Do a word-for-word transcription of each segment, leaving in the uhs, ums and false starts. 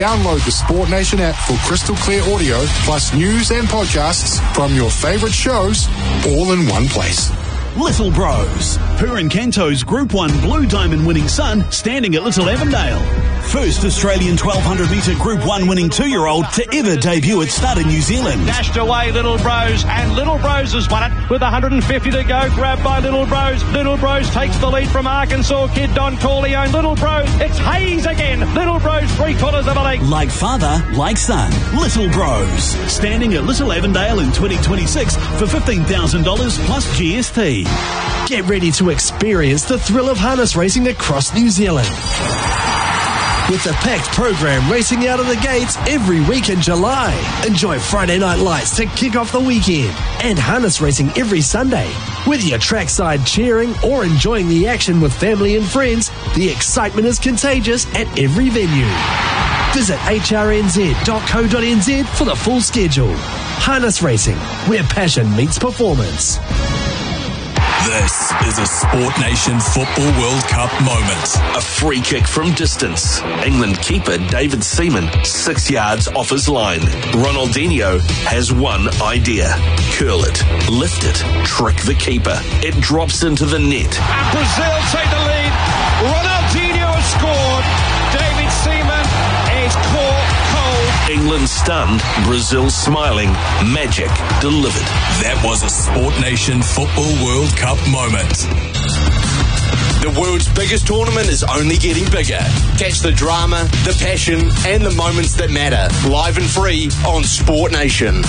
Download the Sport Nation app for crystal clear audio, plus news and podcasts from your favourite shows, all in one place. Little Bros. Purin Canto's Group one Blue Diamond winning son standing at Little Avondale. First Australian twelve hundred metre Group one winning two-year-old to ever debut at Stud in New Zealand. Dashed away Little Bros, and Little Bros has won it with one hundred fifty to go. Grabbed by Little Bros. Little Bros takes the lead from Arkansas Kid Don Corleone. Little Bros, it's Hayes again. Little Bros, three quarters of a length. Like father, like son. Little Bros. Standing at Little Avondale in twenty twenty-six for fifteen thousand dollars plus G S T. Get ready to experience the thrill of harness racing across New Zealand. With a packed program racing out of the gates every week in July. Enjoy Friday night lights to kick off the weekend. And harness racing every Sunday. Whether you're trackside cheering or enjoying the action with family and friends, the excitement is contagious at every venue. Visit h r n z dot co dot n z for the full schedule. Harness racing, where passion meets performance. This is a Sport Nation Football World Cup moment. A free kick from distance. England keeper David Seaman, six yards off his line. Ronaldinho has one idea. Curl it, lift it, trick the keeper. It drops into the net. And Brazil take the lead. Ronaldinho has scored. David Seaman is caught cold. England stunned, Brazil smiling. Magic delivered. That was a Sport Nation Football World Cup moment. The world's biggest tournament is only getting bigger. Catch the drama, the passion, and the moments that matter. Live and free on Sport Nation.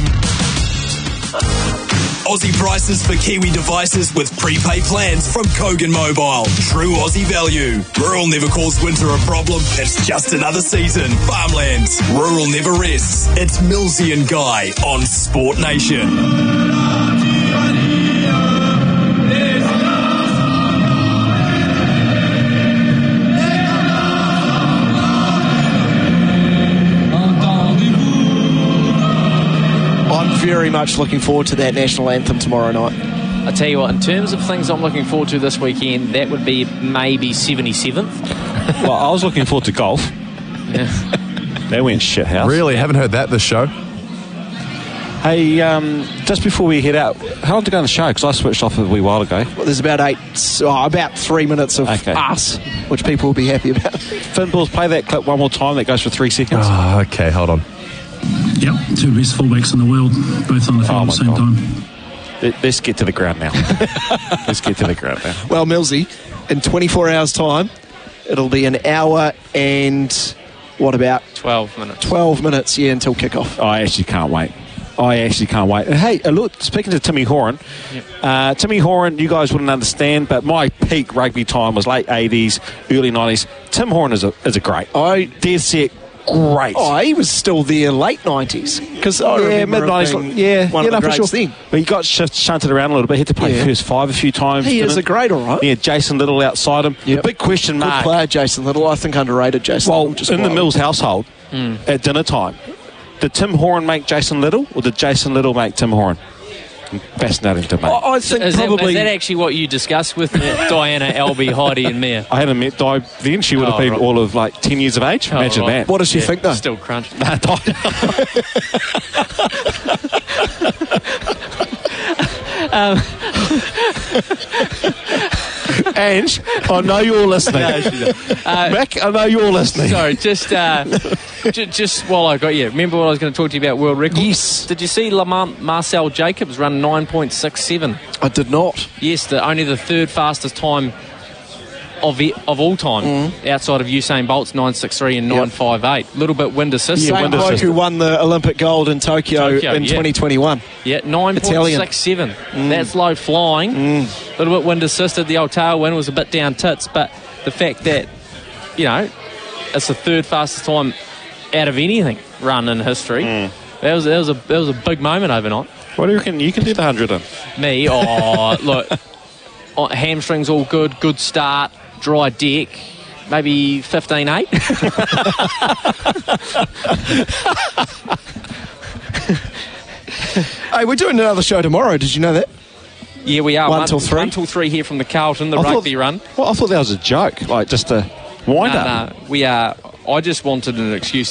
Aussie prices for Kiwi devices with prepaid plans from Kogan Mobile. True Aussie value. Rural never caused winter a problem. It's just another season. Farmlands. Rural never rests. It's Millsy and Guy on Sport Nation. Very much looking forward to that national anthem tomorrow night. I tell you what, in terms of things I'm looking forward to this weekend, that would be maybe seventy-seventh. Well, I was looking forward to golf. Yeah. They went shit house. Really? Haven't heard that this show. Hey, um, just before we head out, how long to go on the show? Because I switched off a wee while ago. Well, there's about eight, oh, about three minutes of okay. us, which people will be happy about. Finballs, play that clip one more time. That goes for three seconds. Oh, okay, hold on. Yep, two best fullbacks in the world, both on the field oh at the same God. time. Let's get to the ground now. Let's get to the ground now. Well, Millsy, in twenty-four hours' time, it'll be an hour and what about? twelve minutes. twelve minutes, yeah, until kickoff. I actually can't wait. I actually can't wait. And hey, uh, look, speaking to Timmy Horan, yep. uh, Timmy Horan, you guys wouldn't understand, but my peak rugby time was late eighties, early nineties. Tim Horan is a, is a great. I dead set. Great. Oh, he was still there late nineties. Because I yeah, remember mid nineties. Yeah, one yeah, of the no, for sure. thing. But he got sh- shunted around a little bit. He had to play yeah. first five a few times. He is it? a great, all right. Yeah, Jason Little outside him. Yep. The big question Good mark. player, Jason Little. I think underrated Jason well, Little. Just in wild. the Mills household, mm. at dinner time, did Tim Horan make Jason Little or did Jason Little make Tim Horan? Fascinating debate. I, I think is probably... That, is that actually what you discussed with Diana, Albie, Heidi and Mia? I hadn't met Di then. She would have oh, been right. all of like ten years of age. Oh, Imagine right. that. What does she yeah, think though? Still crunch. Nah, Di. um, Ange, I know you're listening. No, uh, Mick, I know you're listening. Sorry, just uh, j- just while I got you, remember what I was going to talk to you about world records? Yes. Did you see Lamont Marcel Jacobs run nine point six seven? I did not. Yes, the, only the third fastest time of it, of all time, mm. outside of Usain Bolt's nine six three and nine five eight. A little bit wind assisted. Same bloke who won the Olympic gold in Tokyo, Tokyo in yeah. twenty twenty-one. Yeah, nine point six seven. Mm. That's low flying. A mm. little bit wind assisted. The old tailwind was a bit down tits, but the fact that, you know, it's the third fastest time out of anything run in history. Mm. That was that was a that was a big moment overnight. What do you reckon? You can do the hundred in? Me? Oh, look, oh, hamstrings all good. Good start. Dry deck, maybe fifteen eight. Hey, we're doing another show tomorrow. Did you know that? Yeah, we are. One, one till three. One till three here from the Carlton, the I rugby thought, run. Well, I thought that was a joke, like just a wind no, up. No, we are. I just wanted an excuse